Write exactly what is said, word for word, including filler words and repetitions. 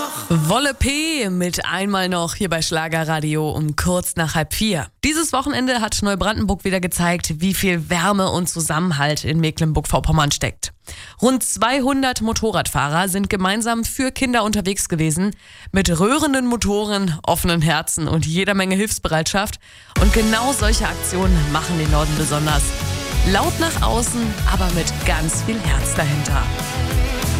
Wolle P mit einmal noch hier bei Schlagerradio um kurz nach halb vier. Dieses Wochenende hat Neubrandenburg wieder gezeigt, wie viel Wärme und Zusammenhalt in Mecklenburg-Vorpommern steckt. Rund zweihundert Motorradfahrer sind gemeinsam für Kinder unterwegs gewesen, mit rührenden Motoren, offenen Herzen und jeder Menge Hilfsbereitschaft. Und genau solche Aktionen machen den Norden besonders. Laut nach außen, aber mit ganz viel Herz dahinter.